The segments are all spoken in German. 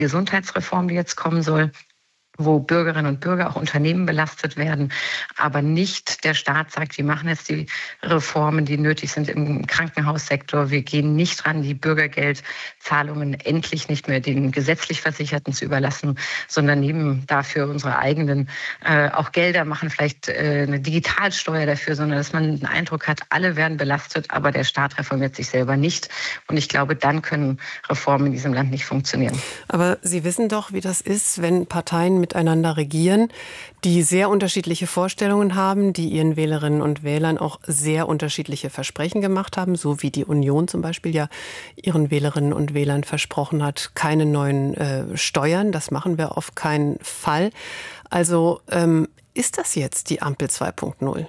Gesundheitsreform, die jetzt kommen soll, wo Bürgerinnen und Bürger, auch Unternehmen belastet werden, aber nicht der Staat sagt, wir machen jetzt die Reformen, die nötig sind im Krankenhaussektor. Wir gehen nicht dran, die Bürgergeldzahlungen endlich nicht mehr den gesetzlich Versicherten zu überlassen, sondern nehmen dafür unsere eigenen auch Gelder, machen vielleicht eine Digitalsteuer dafür, sondern dass man den Eindruck hat, alle werden belastet, aber der Staat reformiert sich selber nicht. Und ich glaube, dann können Reformen in diesem Land nicht funktionieren. Aber Sie wissen doch, wie das ist, wenn Parteien miteinander regieren, die sehr unterschiedliche Vorstellungen haben, die ihren Wählerinnen und Wählern auch sehr unterschiedliche Versprechen gemacht haben, so wie die Union zum Beispiel ja ihren Wählerinnen und Wählern versprochen hat, keine neuen Steuern, das machen wir auf keinen Fall. Also ist das jetzt die Ampel 2.0?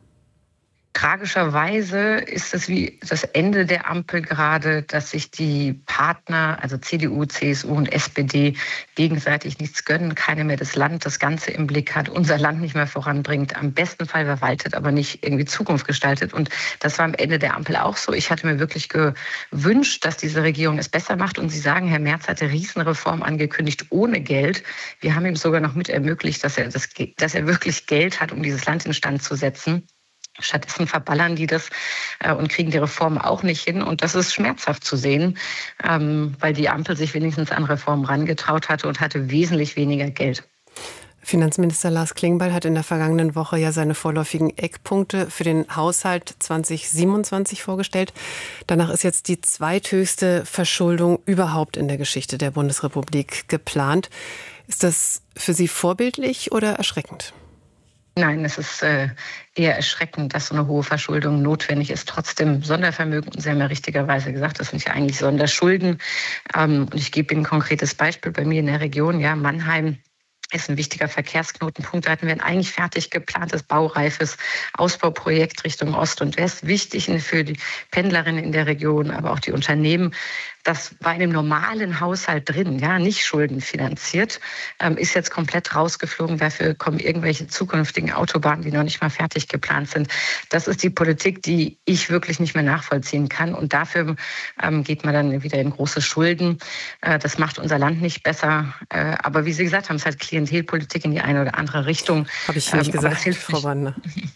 Tragischerweise ist es wie das Ende der Ampel gerade, dass sich die Partner, also CDU, CSU und SPD, gegenseitig nichts gönnen, keiner mehr das Land, das Ganze im Blick hat, unser Land nicht mehr voranbringt, am besten Fall verwaltet, aber nicht irgendwie Zukunft gestaltet. Und das war am Ende der Ampel auch so. Ich hatte mir wirklich gewünscht, dass diese Regierung es besser macht. Und Sie sagen, Herr Merz hatte Riesenreform angekündigt ohne Geld. Wir haben ihm sogar noch mit ermöglicht, dass er wirklich Geld hat, um dieses Land instand zu setzen. Stattdessen verballern die das und kriegen die Reformen auch nicht hin. Und das ist schmerzhaft zu sehen, weil die Ampel sich wenigstens an Reformen rangetraut hatte und hatte wesentlich weniger Geld. Finanzminister Lars Klingbeil hat in der vergangenen Woche ja seine vorläufigen Eckpunkte für den Haushalt 2027 vorgestellt. Danach ist jetzt die zweithöchste Verschuldung überhaupt in der Geschichte der Bundesrepublik geplant. Ist das für Sie vorbildlich oder erschreckend? Nein, es ist eher erschreckend, dass so eine hohe Verschuldung notwendig ist. Trotzdem Sondervermögen, Sie haben ja richtigerweise gesagt, das sind ja eigentlich Sonderschulden. Und ich gebe Ihnen ein konkretes Beispiel bei mir in der Region. Ja, Mannheim ist ein wichtiger Verkehrsknotenpunkt. Da hatten wir ein eigentlich fertig geplantes, baureifes Ausbauprojekt Richtung Ost und West. Wichtig für die Pendlerinnen in der Region, aber auch die Unternehmen. Das war in einem normalen Haushalt drin, ja, nicht schuldenfinanziert, ist jetzt komplett rausgeflogen. Dafür kommen irgendwelche zukünftigen Autobahnen, die noch nicht mal fertig geplant sind. Das ist die Politik, die ich wirklich nicht mehr nachvollziehen kann. Und dafür geht man dann wieder in große Schulden. Das macht unser Land nicht besser. Aber wie Sie gesagt haben, es hat Klientelpolitik in die eine oder andere Richtung. Habe ich nicht gesagt, Frau Wandner.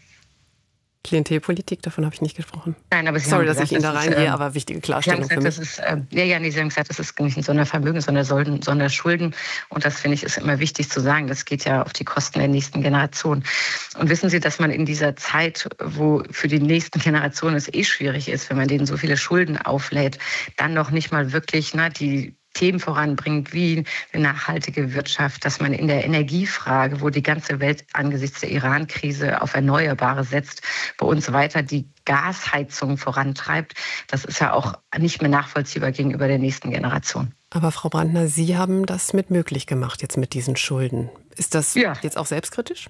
Klientelpolitik, davon habe ich nicht gesprochen. Nein, aber Sie Sorry, haben dass ich Ihnen da reingehe, aber wichtige Klarstellung für mich. Sie haben gesagt, das ist nicht ein Sondervermögen, sondern Sonderschulden. Und das, finde ich, ist immer wichtig zu sagen. Das geht ja auf die Kosten der nächsten Generation. Und wissen Sie, dass man in dieser Zeit, wo für die nächsten Generationen es schwierig ist, wenn man denen so viele Schulden auflädt, dann noch nicht mal wirklich die Themen voranbringt, wie eine nachhaltige Wirtschaft, dass man in der Energiefrage, wo die ganze Welt angesichts der Iran-Krise auf Erneuerbare setzt, bei uns weiter die Gasheizung vorantreibt. Das ist ja auch nicht mehr nachvollziehbar gegenüber der nächsten Generation. Aber Frau Brandner, Sie haben das mit möglich gemacht jetzt mit diesen Schulden. Ist das jetzt auch selbstkritisch?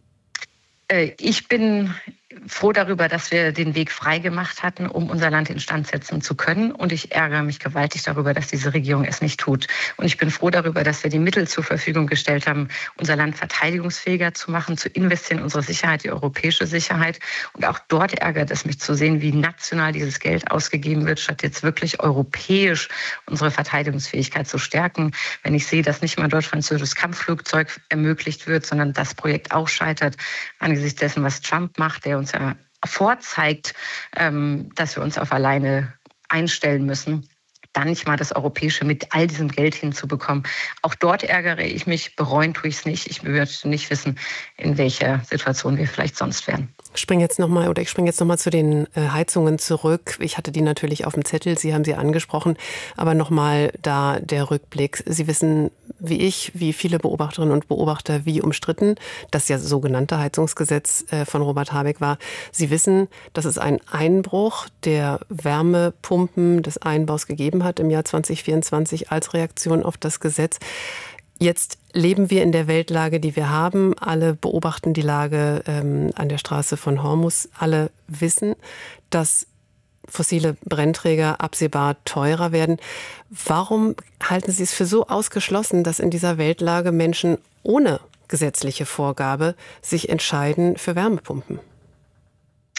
Ich bin froh darüber, dass wir den Weg frei gemacht hatten, um unser Land instand setzen zu können. Und ich ärgere mich gewaltig darüber, dass diese Regierung es nicht tut. Und ich bin froh darüber, dass wir die Mittel zur Verfügung gestellt haben, unser Land verteidigungsfähiger zu machen, zu investieren in unsere Sicherheit, die europäische Sicherheit. Und auch dort ärgert es mich zu sehen, wie national dieses Geld ausgegeben wird, statt jetzt wirklich europäisch unsere Verteidigungsfähigkeit zu stärken. Wenn ich sehe, dass nicht mal ein deutsch-französisches Kampfflugzeug ermöglicht wird, sondern das Projekt auch scheitert angesichts dessen, was Trump macht, der uns ja vorzeigt, dass wir uns auf alleine einstellen müssen, dann nicht mal das Europäische mit all diesem Geld hinzubekommen. Auch dort ärgere ich mich, bereuen tue ich es nicht. Ich möchte nicht wissen, in welcher Situation wir vielleicht sonst wären. Ich springe jetzt noch mal zu den Heizungen zurück. Ich hatte die natürlich auf dem Zettel, Sie haben sie angesprochen, aber noch mal da der Rückblick. Sie wissen, wie ich, wie viele Beobachterinnen und Beobachter, wie umstritten das ja sogenannte Heizungsgesetz von Robert Habeck war. Sie wissen, dass es einen Einbruch der Wärmepumpen des Einbaus gegeben hat im Jahr 2024 als Reaktion auf das Gesetz. Jetzt leben wir in der Weltlage, die wir haben. Alle beobachten die Lage an der Straße von Hormuz. Alle wissen, dass fossile Brennträger absehbar teurer werden. Warum halten Sie es für so ausgeschlossen, dass in dieser Weltlage Menschen ohne gesetzliche Vorgabe sich entscheiden für Wärmepumpen?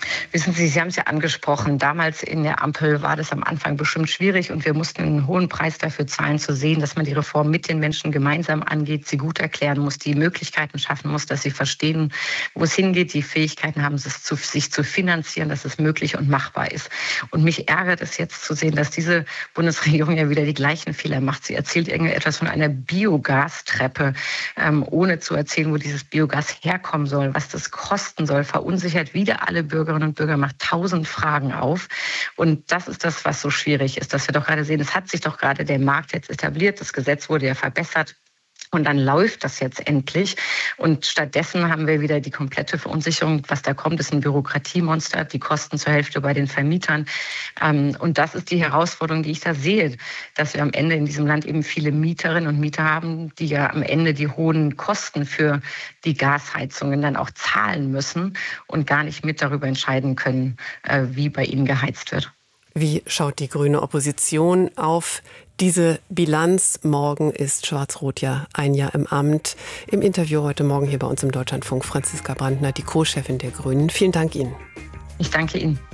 Wissen Sie, Sie haben es ja angesprochen, damals in der Ampel war das am Anfang bestimmt schwierig und wir mussten einen hohen Preis dafür zahlen, zu sehen, dass man die Reform mit den Menschen gemeinsam angeht, sie gut erklären muss, die Möglichkeiten schaffen muss, dass sie verstehen, wo es hingeht, die Fähigkeiten haben, sich zu finanzieren, dass es möglich und machbar ist. Und mich ärgert es jetzt zu sehen, dass diese Bundesregierung ja wieder die gleichen Fehler macht. Sie erzählt irgendetwas von einer Biogastreppe, ohne zu erzählen, wo dieses Biogas herkommen soll, was das kosten soll, verunsichert wieder alle Bürgerinnen und Bürger, macht 1000 Fragen auf. Und das ist das, was so schwierig ist, dass wir doch gerade sehen, es hat sich doch gerade der Markt jetzt etabliert, das Gesetz wurde ja verbessert. Und dann läuft das jetzt endlich. Und stattdessen haben wir wieder die komplette Verunsicherung. Was da kommt, ist ein Bürokratiemonster, die Kosten zur Hälfte bei den Vermietern. Und das ist die Herausforderung, die ich da sehe, dass wir am Ende in diesem Land eben viele Mieterinnen und Mieter haben, die ja am Ende die hohen Kosten für die Gasheizungen dann auch zahlen müssen und gar nicht mit darüber entscheiden können, wie bei ihnen geheizt wird. Wie schaut die grüne Opposition auf diese Bilanz? Morgen ist Schwarz-Rot ja ein Jahr im Amt. Im Interview heute Morgen hier bei uns im Deutschlandfunk Franziska Brandner, die Co-Chefin der Grünen. Vielen Dank Ihnen. Ich danke Ihnen.